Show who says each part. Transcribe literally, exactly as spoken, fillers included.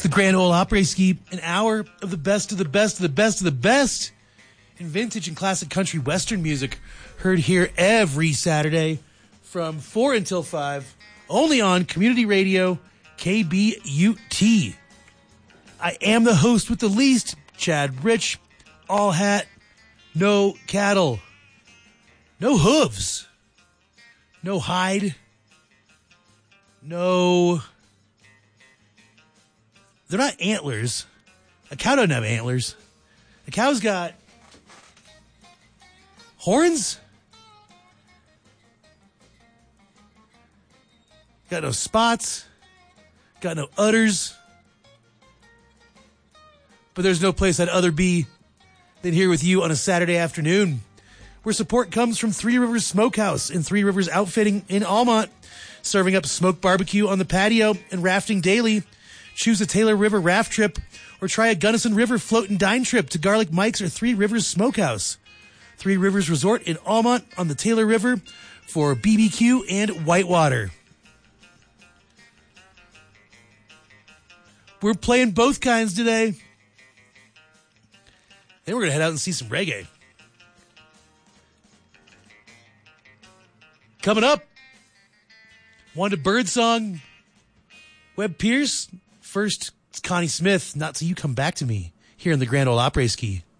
Speaker 1: the Grand Ole Opry Ski, an hour of the best of the best of the best of the best in vintage and classic country western music, heard here every Saturday from four until five, only on Community Radio, K B U T. I am the host with the least, Chad Rich, all hat, no cattle, no hooves, no hide, no... They're not antlers. A cow doesn't have antlers. A cow's got horns. Got no spots. Got no udders. But there's no place I'd other be than here with you on a Saturday afternoon, where support comes from Three Rivers Smokehouse in Three Rivers Outfitting in Almont, serving up smoked barbecue on the patio and rafting daily. Choose a Taylor River raft trip or try a Gunnison River float and dine trip to Garlic Mike's or Three Rivers Smokehouse. Three Rivers Resort in Almont on the Taylor River for B B Q and whitewater. We're playing both kinds today. Then we're going to head out and see some reggae. Coming up, Wanda Birdsong, Webb Pierce. First, it's Connie Smith, Not Till You Come Back to Me, here in the Grand Ole Opry Ski.